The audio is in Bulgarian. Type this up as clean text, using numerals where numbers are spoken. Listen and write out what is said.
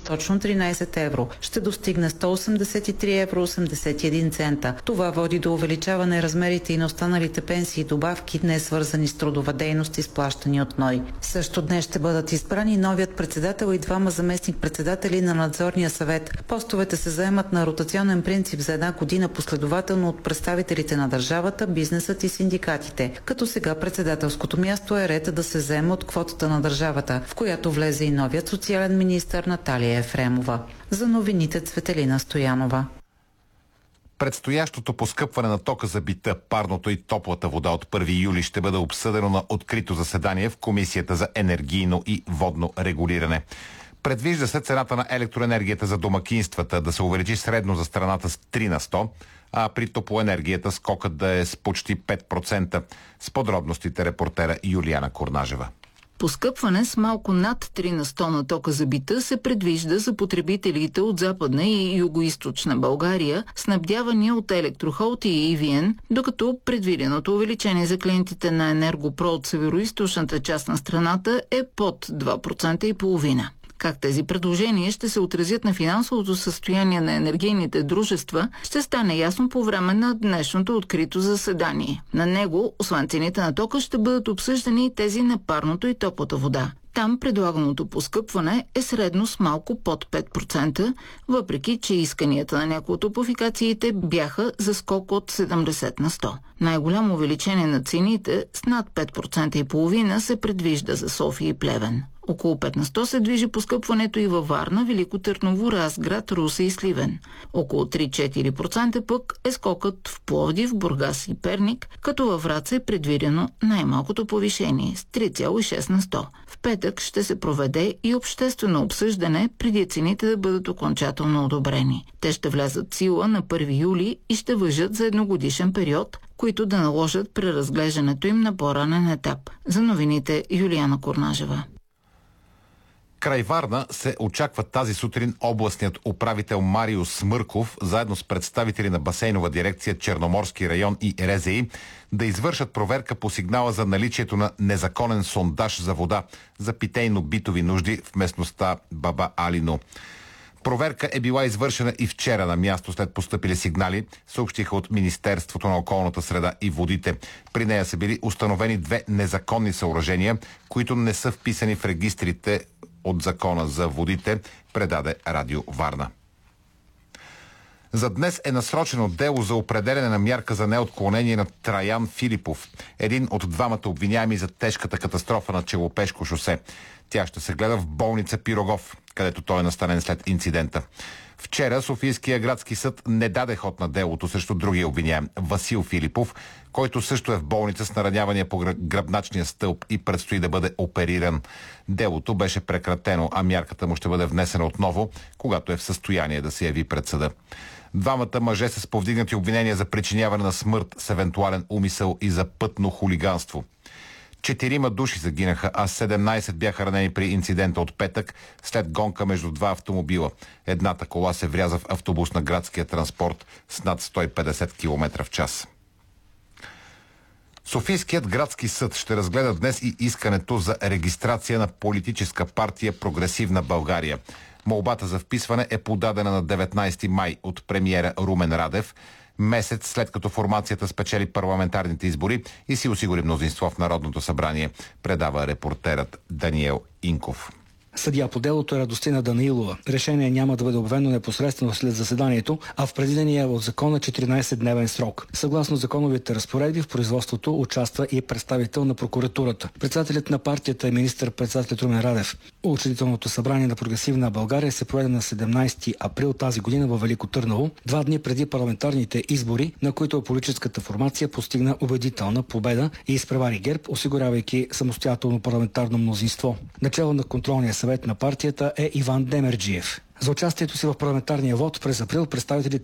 точно 13 евро. Ще достигне 183 евро 81 цента. Това води до увеличаване размерите и на останалите пенсии и добавки, не свързани с трудова дейност, изплащани от НОИ. Също днес ще бъдат избрани новият председател и двама заместник-председатели на надзорния съвет. Постовете се заемат на ротационен принцип за една година последователно от представителите на държавата, бизнесът и синдикатите. Като сега председателското място е ред да се заема от квотата на държавата, в която влезе и новият социален министър Наталия Ефремова. За новините Цветелина Стоянова. Предстоящото поскъпване на тока за бита, парното и топлата вода от 1 юли ще бъде обсъдено на открито заседание в Комисията за енергийно и водно регулиране. Предвижда се цената на електроенергията за домакинствата да се увеличи средно за страната с 3 на 100, а при топлоенергията скокът да е с почти 5%. С подробностите репортера Юлияна Корнажева. Поскъпване с малко над 3 на 100 на тока за бита се предвижда за потребителите от Западна и Югоизточна България, снабдявания от Електрохолд и EVN, докато предвиденото увеличение за клиентите на Енергопро от североизточната част на страната е под 2,5%. Как тези предложения ще се отразят на финансовото състояние на енергийните дружества, ще стане ясно по време на днешното открито заседание. На него, освен цените на тока, ще бъдат обсъждани и тези на парното и топлата вода. Там предлаганото поскъпване е средно с малко под 5%, въпреки че исканията на някои от топлофикациите бяха за скок от 70 на 100. Най-голямо увеличение на цените с над 5,5% се предвижда за София и Плевен. Около 5 на 100 се движи поскъпването и във Варна, Велико Търново, Разград, Русе и Сливен. Около 3-4% пък е скокът в Пловдив, Бургас и Перник, като във Враца е предвидено най-малкото повишение с 3,6 на 100. В петък ще се проведе и обществено обсъждане преди цените да бъдат окончателно одобрени. Те ще влязат в сила на 1 юли и ще важат за едногодишен период, които да наложат преразглеждането им на по-ранен етап. За новините Юлияна Корнажева. Край Варна се очаква тази сутрин областният управител Марио Смърков, заедно с представители на басейнова дирекция Черноморски район и РЗИ, да извършат проверка по сигнала за наличието на незаконен сондаж за вода за питейно-битови нужди в местността Баба Алино. Проверка е била извършена и вчера на място след постъпили сигнали, съобщиха от Министерството на околната среда и водите. При нея са били установени 2 незаконни съоръжения, които не са вписани в регистрите от Закона за водите, предаде Радио Варна. За днес е насрочено дело за определене на мярка за неотклонение на Траян Филипов, един от двамата обвиняеми за тежката катастрофа на Челопешко шосе. Тя ще се гледа в болница Пирогов, където той е настанен след инцидента. Вчера Софийския градски съд не даде ход на делото срещу другия обвиняем Васил Филипов, който също е в болница с наранявания по гръбначния стълб и предстои да бъде опериран. Делото беше прекратено, а мярката му ще бъде внесена отново, когато е в състояние да се яви пред съда. Двамата мъже са с повдигнати обвинения за причиняване на смърт с евентуален умисъл и за пътно хулиганство. 4 души загинаха, а 17 бяха ранени при инцидента от петък след гонка между 2 автомобила. Едната кола се вряза в автобус на градския транспорт с над 150 км в час. Софийският градски съд ще разгледа днес и искането за регистрация на политическа партия Прогресивна България. Молбата за вписване е подадена на 19 май от премиера Румен Радев, месец след като формацията спечели парламентарните избори и си осигури мнозинство в Народното събрание, предава репортерът Даниел Инков. Съдия по делото е Радостина Данаилова. Решение няма да бъде обявено непосредствено след заседанието, а в предвидения от закона 14-дневен срок. Съгласно законовите разпоредби в производството участва и представител на прокуратурата. Председателят на партията е министър-председателят Румен Радев. Учредителното събрание на Прогресивна България се проведе на 17 април тази година във Велико Търново, 2 дни преди парламентарните избори, на които политическата формация постигна убедителна победа и изпревари ГЕРБ, осигурявайки самостоятелно парламентарно мнозинство. Начало на контролния съвет на партията е Иван Демерджиев. За участието си в парламентарния вод през април представителите